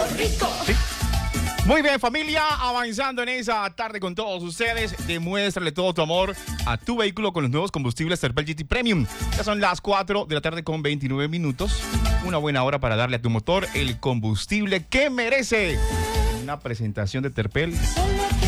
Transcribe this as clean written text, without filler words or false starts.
rico. Sí. Muy bien, familia, avanzando en esa tarde con todos ustedes, demuéstrale todo tu amor a tu vehículo con los nuevos combustibles Terpel GT Premium. Ya son las 4 de la tarde con 29 minutos. Una buena hora para darle a tu motor el combustible que merece. Una presentación de Terpel